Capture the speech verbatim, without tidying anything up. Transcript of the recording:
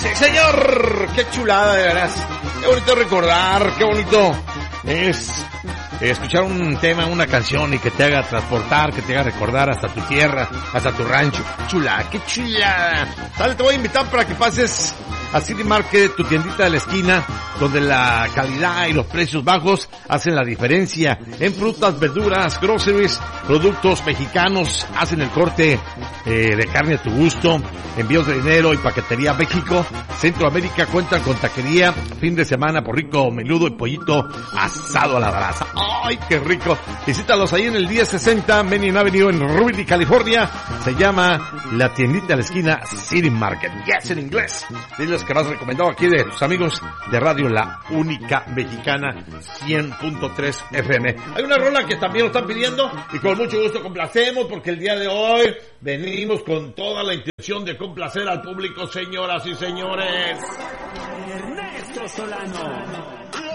Sí, señor. Qué chulada, de veras. Qué bonito recordar, qué bonito es escuchar un tema, una canción y que te haga transportar, que te haga recordar hasta tu tierra, hasta tu rancho. Chula, qué chulada. Sale, te voy a invitar para que pases a City Market, tu tiendita de la esquina, donde la calidad y los precios bajos hacen la diferencia. En frutas, verduras, groceries, productos mexicanos, hacen el corte eh, de carne a tu gusto, envíos de dinero y paquetería México. Centroamérica cuentan con taquería, fin de semana por rico menudo y pollito asado a la brasa. ¡Ay, qué rico! Visítalos ahí en el diez sesenta Main Avenue en Ruby, California. Se llama la tiendita de la esquina City Market. Yes, en inglés. Diles que vas recomendado aquí de tus amigos de radio La Única Mexicana cien punto tres F M. Hay una rola que también nos están pidiendo y con mucho gusto complacemos porque el día de hoy venimos con toda la intención de complacer al público, señoras y señores. Ernesto Solano.